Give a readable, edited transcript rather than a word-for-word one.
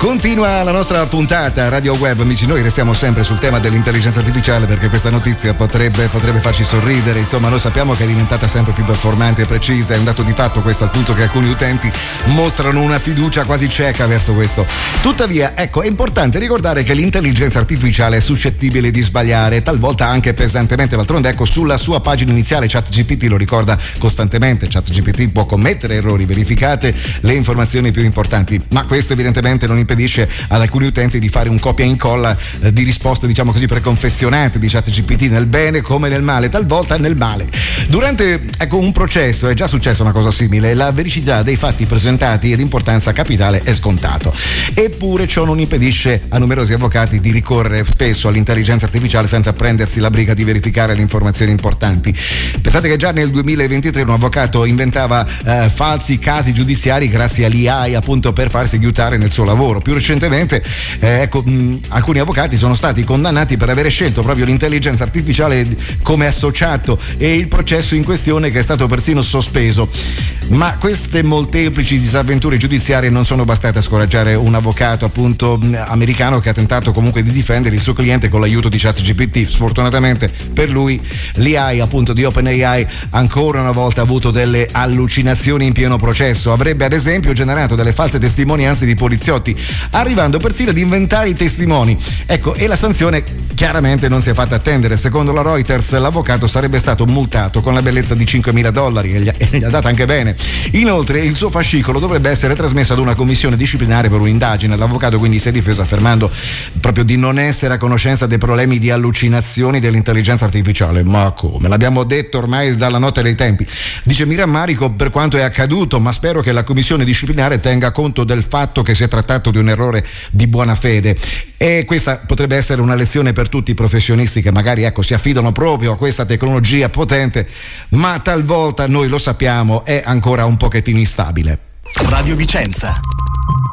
Continua la nostra puntata Radio Web, amici. Noi restiamo sempre sul tema dell'intelligenza artificiale perché questa notizia potrebbe farci sorridere. Insomma, noi sappiamo che è diventata sempre più performante e precisa, è un dato di fatto questo, al punto che alcuni utenti mostrano una fiducia quasi cieca verso questo. Tuttavia, ecco, è importante ricordare che l'intelligenza artificiale è suscettibile di sbagliare, talvolta anche pesantemente. D'altronde, ecco, sulla sua pagina iniziale ChatGPT lo ricorda costantemente. ChatGPT può commettere errori, verificate le informazioni più importanti, ma questo evidentemente non impedisce ad alcuni utenti di fare un copia e incolla di risposte, diciamo così, preconfezionate di ChatGPT, nel bene come nel male, talvolta nel male. Durante, ecco, un processo è già successa una cosa simile. La vericità dei fatti presentati è di importanza capitale e scontato. Eppure ciò non impedisce a numerosi avvocati di ricorrere spesso all'intelligenza artificiale senza prendersi la briga di verificare le informazioni importanti. Pensate che già nel 2023 un avvocato inventava falsi casi giudiziari grazie all'AI, appunto, per farsi aiutare nel suo lavoro. Più recentemente, alcuni avvocati sono stati condannati per avere scelto proprio l'intelligenza artificiale come associato, e il processo in questione che è stato persino sospeso. Ma queste molteplici disavventure giudiziarie non sono bastate a scoraggiare un avvocato, appunto, americano, che ha tentato comunque di difendere il suo cliente con l'aiuto di ChatGPT. Sfortunatamente per lui l'AI, appunto, di OpenAI ancora una volta ha avuto delle allucinazioni in pieno processo. Avrebbe ad esempio generato delle false testimonianze di poliziotti, arrivando persino ad inventare i testimoni. Ecco, e la sanzione chiaramente non si è fatta attendere. Secondo la Reuters, l'avvocato sarebbe stato multato con la bellezza di $5.000 e gli ha data anche bene. Inoltre il suo fascicolo dovrebbe essere trasmesso ad una commissione disciplinare per un'indagine. L'avvocato quindi si è difeso affermando proprio di non essere a conoscenza dei problemi di allucinazioni dell'intelligenza artificiale. Ma come? L'abbiamo detto ormai dalla notte dei tempi. Dice: mi rammarico per quanto è accaduto, ma spero che la commissione disciplinare tenga conto del fatto che si è trattato di un errore di buona fede. E questa potrebbe essere una lezione per tutti i professionisti che magari, ecco, si affidano proprio a questa tecnologia potente, ma talvolta, noi lo sappiamo, è ancora un pochettino instabile. Radio Vicenza.